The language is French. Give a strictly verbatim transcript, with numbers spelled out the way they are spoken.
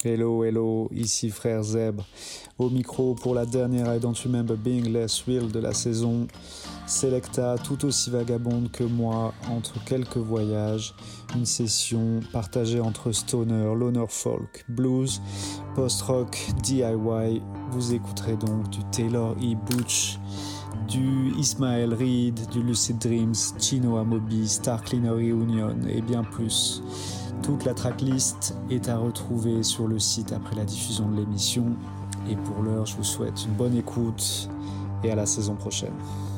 Hello, hello, ici Frère Zèbre, au micro pour la dernière I Don't Remember Being Less Real de la saison. Selecta, tout aussi vagabonde que moi, entre quelques voyages, une session partagée entre stoner, loner folk, blues, post-rock, D I Y. Vous écouterez donc du Taylor E. Butch, du Ismaël Reed, du Lucid Dreams, Chino Amobi, Star Cleaner Reunion et bien plus. Toute la tracklist est à retrouver sur le site après la diffusion de l'émission. Et pour l'heure, je vous souhaite une bonne écoute et à la saison prochaine.